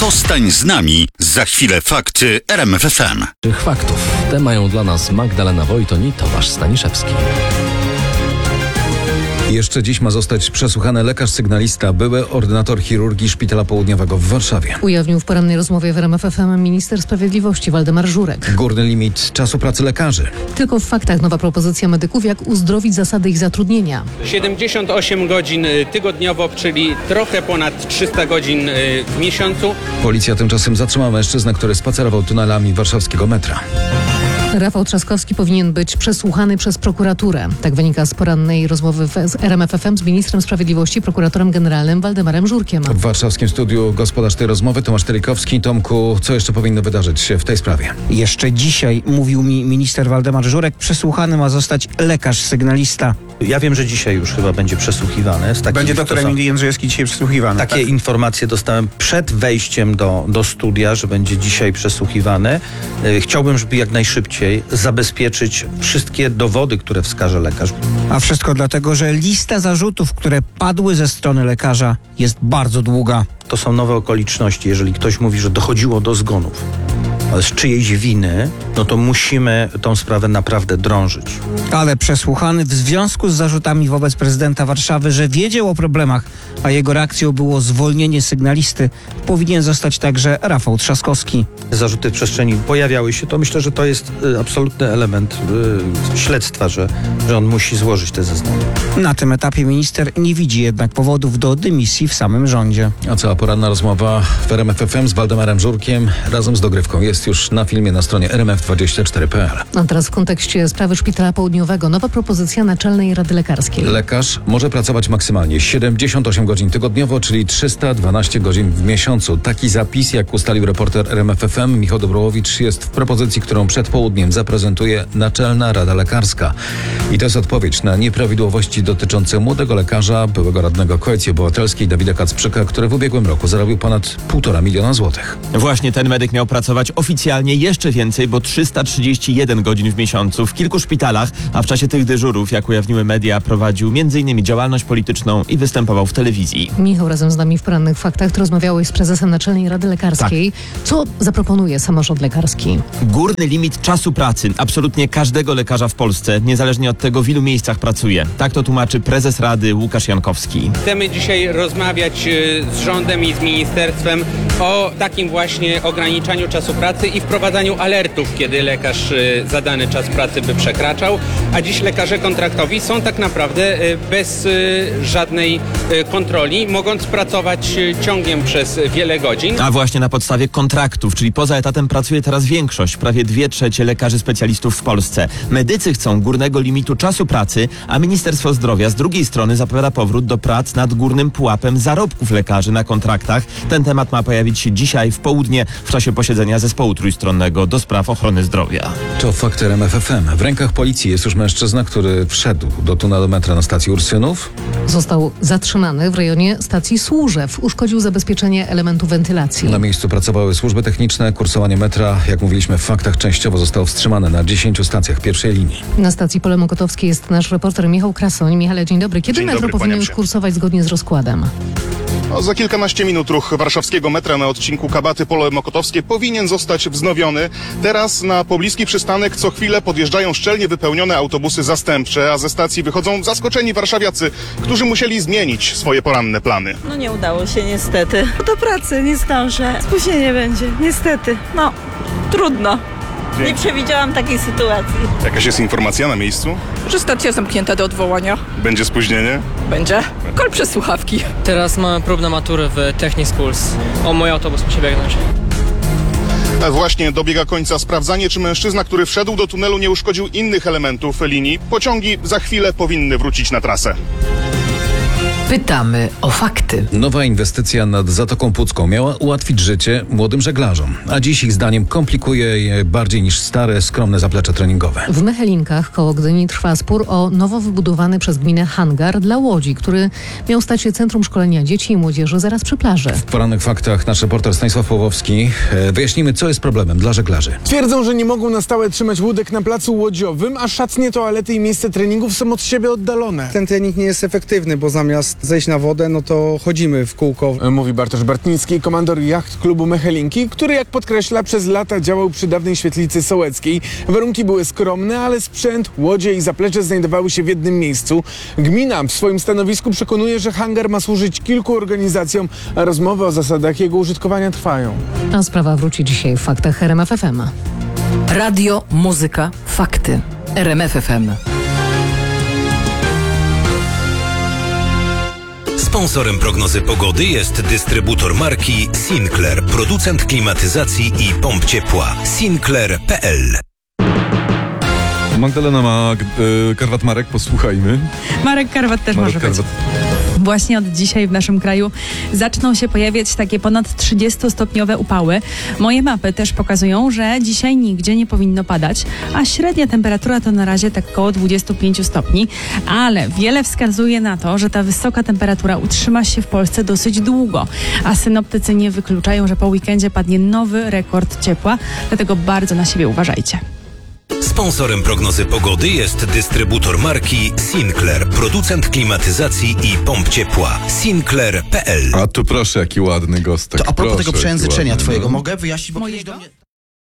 Zostań z nami. Za chwilę fakty RMF FM. Tych faktów. Te mają dla nas Magdalena Wojton i Tomasz Staniszewski. Jeszcze dziś ma zostać przesłuchany lekarz sygnalista, były ordynator chirurgii Szpitala Południowego w Warszawie. Ujawnił w porannej rozmowie w RMF FM minister sprawiedliwości Waldemar Żurek. Górny limit czasu pracy lekarzy. Tylko w faktach nowa propozycja medyków, jak uzdrowić zasady ich zatrudnienia. 78 godzin tygodniowo, czyli trochę ponad 300 godzin w miesiącu. Policja tymczasem zatrzymała mężczyznę, który spacerował tunelami warszawskiego metra. Rafał Trzaskowski powinien być przesłuchany przez prokuraturę. Tak wynika z porannej rozmowy z RMF FM z ministrem sprawiedliwości, prokuratorem generalnym Waldemarem Żurkiem. W warszawskim studiu gospodarz tej rozmowy Tomasz Telikowski. Tomku, co jeszcze powinno wydarzyć się w tej sprawie? Jeszcze dzisiaj, mówił mi minister Waldemar Żurek, przesłuchany ma zostać lekarz sygnalista. Ja wiem, że dzisiaj już chyba będzie przesłuchiwany. Będzie doktor Emil Jędrzejewski dzisiaj przesłuchiwany. Takie informacje dostałem przed wejściem do studia, że będzie dzisiaj przesłuchiwany. Chciałbym, żeby jak najszybciej zabezpieczyć wszystkie dowody, które wskaże lekarz. A wszystko dlatego, że lista zarzutów, które padły ze strony lekarza, jest bardzo długa. To są nowe okoliczności. Jeżeli ktoś mówi, że dochodziło do zgonów, ale z czyjejś winy, no to musimy tą sprawę naprawdę drążyć. Ale przesłuchany w związku z zarzutami wobec prezydenta Warszawy, że wiedział o problemach, a jego reakcją było zwolnienie sygnalisty, powinien zostać także Rafał Trzaskowski. Zarzuty w przestrzeni pojawiały się, to myślę, że to jest absolutny element śledztwa, że on musi złożyć te zeznania. Na tym etapie minister nie widzi jednak powodów do dymisji w samym rządzie. A cała poranna rozmowa w RMF FM z Waldemarem Żurkiem razem z dogrywką jest już na filmie na stronie rmf24.pl. A teraz w kontekście sprawy Szpitala Południowego nowa propozycja Naczelnej Rady Lekarskiej. Lekarz może pracować maksymalnie 78 godzin tygodniowo, czyli 312 godzin w miesiącu. Taki zapis, jak ustalił reporter RMF FM Michał Dobrołowicz, jest w propozycji, którą przed południem zaprezentuje Naczelna Rada Lekarska. I to jest odpowiedź na nieprawidłowości dotyczące młodego lekarza, byłego radnego Koalicji Obywatelskiej Dawida Kacprzyka, który w ubiegłym roku zarobił ponad 1,5 miliona złotych. Właśnie ten medyk miał pracować oficjalnie jeszcze więcej, bo 331 godzin w miesiącu w kilku szpitalach, a w czasie tych dyżurów, jak ujawniły media, prowadził m.in. działalność polityczną i występował w telewizji. Michał razem z nami w porannych faktach. Ty rozmawiałeś z prezesem Naczelnej Rady Lekarskiej. Tak. Co zaproponuje samorząd lekarski? Górny limit czasu pracy absolutnie każdego lekarza w Polsce, niezależnie od tego, w ilu miejscach pracuje. Tak to tłumaczy prezes Rady Łukasz Jankowski. Chcemy dzisiaj rozmawiać z rządem i z ministerstwem o takim właśnie ograniczaniu czasu pracy i wprowadzaniu alertów, kiedy lekarz za dany czas pracy by przekraczał, a dziś lekarze kontraktowi są tak naprawdę bez żadnej kontroli, mogąc pracować ciągiem przez wiele godzin. A właśnie na podstawie kontraktów, czyli poza etatem pracuje teraz większość, prawie 2/3 lekarzy specjalistów w Polsce. Medycy chcą górnego limitu czasu pracy, a Ministerstwo Zdrowia z drugiej strony zapowiada powrót do prac nad górnym pułapem zarobków lekarzy na kontraktach. Ten temat ma pojawić się dzisiaj w południe w czasie posiedzenia zespołu trójstronnego do spraw ochrony zdrowia. To fakty RMF FM. W rękach policji jest już mężczyzna, który wszedł do tunelu metra na stacji Ursynów. Został zatrzymany w rejonie stacji Służew. Uszkodził zabezpieczenie elementu wentylacji. Na miejscu pracowały służby techniczne. Kursowanie metra, jak mówiliśmy w faktach, częściowo zostało wstrzymane na 10 stacjach pierwszej linii. Na stacji Pole Mokotowskiej jest nasz reporter Michał Krasoń. Michale, dzień dobry. Kiedy metro powinien już kursować zgodnie z rozkładem? Za kilkanaście minut ruch warszawskiego metra na odcinku Kabaty Pole Mokotowskie powinien zostać wznowiony. Teraz na pobliski przystanek co chwilę podjeżdżają szczelnie wypełnione autobusy zastępcze, a ze stacji wychodzą zaskoczeni warszawiacy, którzy musieli zmienić swoje poranne plany. No nie udało się niestety. Do pracy nie zdążę. Spóźnienie będzie, niestety. No, trudno. Nie przewidziałam takiej sytuacji. Jakaś jest informacja na miejscu? Że stacja zamknięta do odwołania. Będzie spóźnienie? Będzie. Kol przez słuchawki. Teraz mamy próbę matury w Technic Schools. O, mój autobus musi biegnąć. Właśnie dobiega końca sprawdzanie, czy mężczyzna, który wszedł do tunelu, nie uszkodził innych elementów linii. Pociągi za chwilę powinny wrócić na trasę. Pytamy o fakty. Nowa inwestycja nad Zatoką Pucką miała ułatwić życie młodym żeglarzom, a dziś ich zdaniem komplikuje je bardziej niż stare, skromne zaplecze treningowe. W Mechelinkach koło Gdyni trwa spór o nowo wybudowany przez gminę hangar dla łodzi, który miał stać się centrum szkolenia dzieci i młodzieży zaraz przy plaży. W porannych faktach nasz reporter Stanisław Pawłowski. Wyjaśnimy, co jest problemem dla żeglarzy. Twierdzą, że nie mogą na stałe trzymać łódek na placu łodziowym, a szatnie, toalety i miejsce treningów są od siebie oddalone. Ten trening nie jest efektywny, bo zamiast zamiast zejść na wodę, no to chodzimy w kółko. Mówi Bartosz Bartnicki, komandor jacht klubu Mechelinki, który, jak podkreśla, przez lata działał przy dawnej świetlicy sołeckiej. Warunki były skromne, ale sprzęt, łodzie i zaplecze znajdowały się w jednym miejscu. Gmina w swoim stanowisku przekonuje, że hangar ma służyć kilku organizacjom, a rozmowy o zasadach jego użytkowania trwają. A sprawa wróci dzisiaj w faktach RMF FM. Radio, muzyka, fakty. RMF FM. Sponsorem prognozy pogody jest dystrybutor marki Sinclair, producent klimatyzacji i pomp ciepła. Sinclair.pl. Magdalena ma Karwat Marek, posłuchajmy. Marek Karwat też może być. Właśnie od dzisiaj w naszym kraju zaczną się pojawiać takie ponad 30-stopniowe upały. Moje mapy też pokazują, że dzisiaj nigdzie nie powinno padać, a średnia temperatura to na razie tak około 25 stopni. Ale wiele wskazuje na to, że ta wysoka temperatura utrzyma się w Polsce dosyć długo, a synoptycy nie wykluczają, że po weekendzie padnie nowy rekord ciepła, dlatego bardzo na siebie uważajcie. Sponsorem prognozy pogody jest dystrybutor marki Sinclair, producent klimatyzacji i pomp ciepła. Sinclair.pl. A tu proszę, jaki ładny gostek. To a propos proszę, tego przejęzyczenia ładny, twojego, no. mogę wyjaśnić? Bo kiedyś do mnie...